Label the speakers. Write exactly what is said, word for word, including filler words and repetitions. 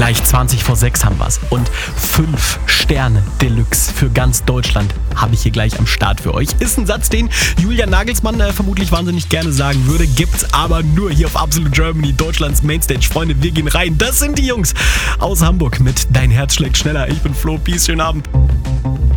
Speaker 1: Gleich zwanzig vor sechs haben wir's. Und fünf Sterne Deluxe für ganz Deutschland habe ich hier gleich am Start für euch. Ist ein Satz, den Julian Nagelsmann äh, vermutlich wahnsinnig gerne sagen würde. Gibt's aber nur hier auf Absolute Germany, Deutschlands Mainstage. Freunde, wir gehen rein. Das sind die Jungs aus Hamburg mit Dein Herz schlägt schneller. Ich bin Flo. Peace, schönen Abend.